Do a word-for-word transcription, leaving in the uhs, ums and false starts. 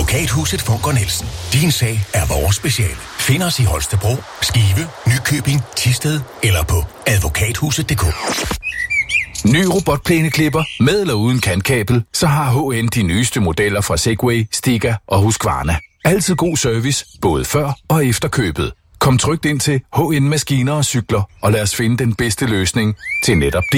Advokathuset Funker Nielsen. Din sag er vores speciale. Find os i Holstebro, Skive, Nykøbing, Thisted eller på advokathuset punktum d k. Ny robotplæneklipper med eller uden kantkabel, så har H N de nyeste modeller fra Segway, Stiga og Husqvarna. Altid god service, både før og efter købet. Kom trygt ind til H N Maskiner og Cykler, og lad os finde den bedste løsning til netop